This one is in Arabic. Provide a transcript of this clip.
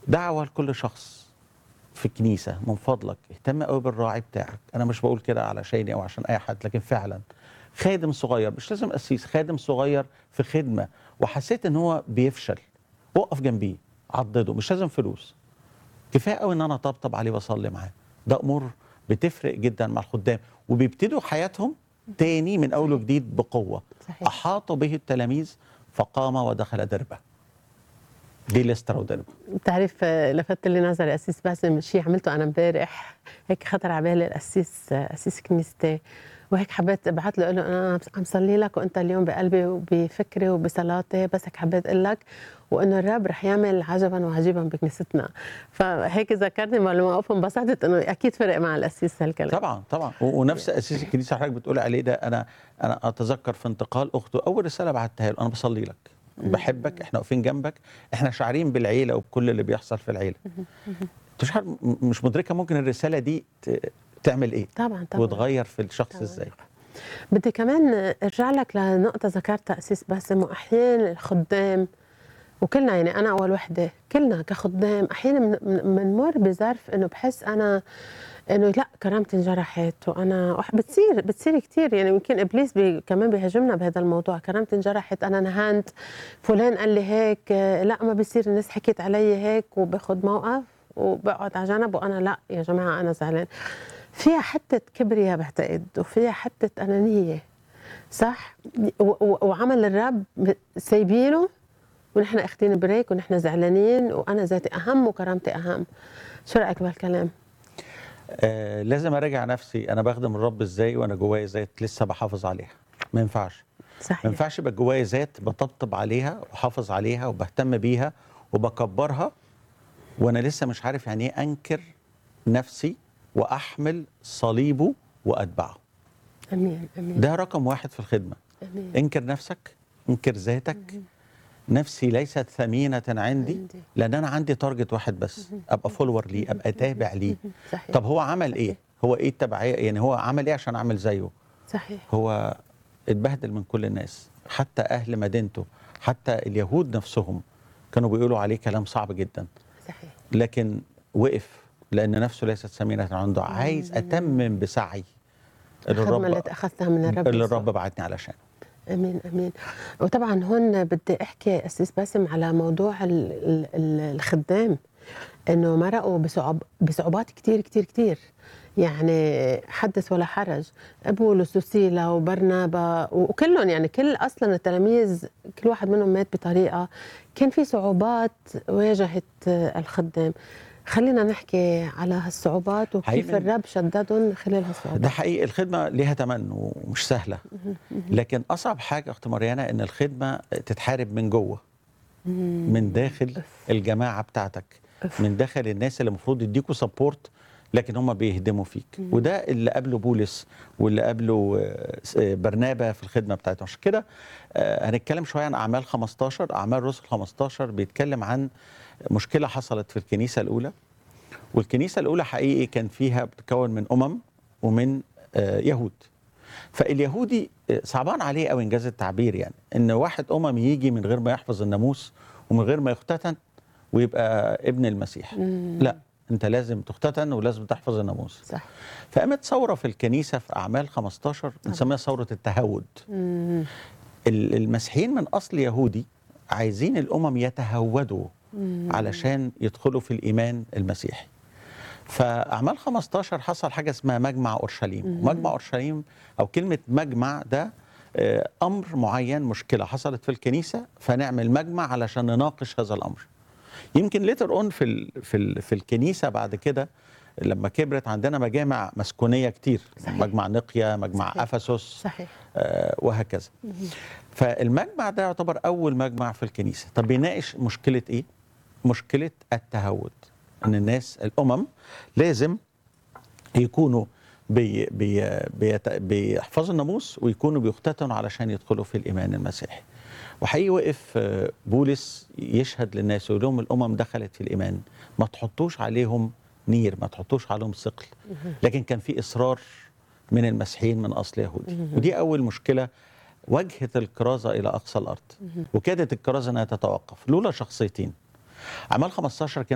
دعوة لكل شخص في الكنيسة، من فضلك اهتم قوي بالراعي بتاعك. أنا مش بقول كده علشاني أو عشان أي حد، لكن فعلا خادم صغير، مش لازم قسيس، خادم صغير في خدمة وحسيت إن هو بيفشل، وقف جنبيه، عضده، مش لازم فلوس، كفاية قوي إن أنا أطبطب عليه وأصلي معاه. ده أمور بتفرق جدا مع الخدام، وبيبتدوا حياتهم تاني من أول وجديد بقوة. صحيح. أحاط به التلاميذ فقام ودخل دربه. دي ليستر ودربه. بتعرف لفت لي نظري أسيس باسم شيء عملته أنا امبارح، هيك خطر على بالي أسيس كنيستي، وهيك حبيت ابعث له اقول له انا عم صلي لك وانت اليوم بقلبي وبفكري وبصلاتي، بس هيك حبيت اقول لك وانه الرب رح يعمل عجبا وعجيبا بكنيستنا. فهيك ذكرتني بالمواقف وانبسطت انه اكيد فرق مع الأسيس هالكلام. طبعا طبعا، ونفس اسيس الكنيسه حضرتك بتقول عليه ده. انا اتذكر في انتقال اخته اول رساله بعتها له، انا بصلي لك، بحبك، احنا واقفين جنبك، احنا شاعرين بالعيله وبكل اللي بيحصل في العيله. مش مدركه ممكن الرساله دي تعمل ايه طبعا وتغير في الشخص طبعا. ازاي. بدي كمان ارجع لك لنقطه ذكرتها أسيس باسم، واحيانا الخدام وكلنا، يعني انا اول وحده، كلنا كخدام احيانا بنمر بظرف انه بحس انا انه لا كرامتي انجرحت، وانا بتصير كثير، يعني يمكن ابليس كمان بيهاجمنا بهذا الموضوع، كرامتي انجرحت، انا نهنت، فلان قال لي هيك، لا ما بصير، الناس حكيت علي هيك، وباخذ موقف وبقعد على جنب وانا لا يا جماعه انا زعلان. فيها حته كبرياء بعتقد، وفيها حته انانيه، صح؟ وعمل الرب سايبينه ونحن اخذين بريك ونحن زعلانين، وانا ذاتي اهم وكرامتي اهم. شو رايك بهالكلام؟ لازم اراجع نفسي، انا بخدم الرب ازاي وانا جوايا ذات لسه بحافظ عليها؟ ما ينفعش. صحيح. ما ينفعش يبقى جوايا ذات بطبطب عليها وحافظ عليها وبهتم بيها وبكبرها وانا لسه مش عارف يعني ايه انكر نفسي واحمل صليبه واتبعه. امين امين. ده رقم واحد في الخدمه. امين. انكر نفسك، انكر ذاتك. نفسي ليست ثمينه عندي، لان انا عندي تارجت واحد بس، ابقى فولور ليه، ابقى تابع ليه. صحيح. طب هو عمل ايه؟ هو ايه التبعيه؟ يعني هو عمل ايه عشان اعمل زيه؟ صحيح. هو اتبهدل من كل الناس، حتى اهل مدينته، حتى اليهود نفسهم كانوا بيقولوا عليه كلام صعب جدا. صحيح. لكن وقف لان نفسه ليست ثمينه عنده. عايز اتمم بسعي الخدمه اللي اخذتها من الرب، اللي الرب بعتني علشان. امين امين. وطبعا هون بدي احكي أسيس باسم على موضوع الخدام، انه مرقوا بصعوبات كتير كتير كتير، يعني حدث ولا حرج. بولس وسيلا وبرنابا وكلهم، يعني كل اصلا التلاميذ كل واحد منهم مات بطريقه، كان في صعوبات واجهت الخدام. خلينا نحكي على هالصعوبات وكيف الرب شددهم خلال هالصعوبات. ده حقيقي، الخدمه ليها ثمن ومش سهله، لكن اصعب حاجه اخت مريانه ان الخدمه تتحارب من جوه، من داخل الجماعه بتاعتك، من داخل الناس اللي المفروض يديكوا سبورت، لكن هم بيهدموا فيك. وده اللي قبله بولس واللي قبله برنابا في الخدمه بتاعتهم. عشان كده هنتكلم شويه عن اعمال 15. اعمال رسل 15 بيتكلم عن مشكله حصلت في الكنيسه الاولى، والكنيسه الاولى حقيقي كان فيها بتتكون من ومن يهود. فاليهودي صعبان عليه قوي، انجاز التعبير، يعني ان واحد يجي من غير ما يحفظ الناموس ومن غير ما يختتن ويبقى ابن المسيح. لا، انت لازم تختتن ولازم تحفظ الناموس. صح. فقامت ثوره في الكنيسه في اعمال 15 بنسميها ثوره التهود. المسيحيين من اصل يهودي عايزين الامم يتهودوا علشان يدخلوا في الايمان المسيحي. فأعمال 15 حصل حاجة اسمها مجمع أورشليم. ومجمع أورشليم أو كلمة مجمع ده أمر معين، مشكلة حصلت في الكنيسة، فنعمل مجمع علشان نناقش هذا الأمر. يمكن ليتر اون في الكنيسة بعد كده لما كبرت عندنا مجامع مسكونية كتير. صحيح. مجمع نقيا، مجمع أفسس. صحيح. وهكذا. فالمجمع ده يعتبر أول مجمع في الكنيسة. طب بيناقش مشكلة إيه؟ مشكلة التهود، ان الناس الامم لازم يكونوا بيحفظوا الناموس ويكونوا بيختتنوا علشان يدخلوا في الايمان المسيحي. وحقيقي وقف بولس يشهد للناس ويقول لهم الامم دخلت في الايمان، ما تحطوش عليهم نير، ما تحطوش عليهم ثقل. لكن كان في اصرار من المسيحيين من اصل يهودي، ودي اول مشكله واجهت الكرازه الى اقصى الارض، وكادت الكرازه انها تتوقف لولا شخصيتين. اعمال 15 كان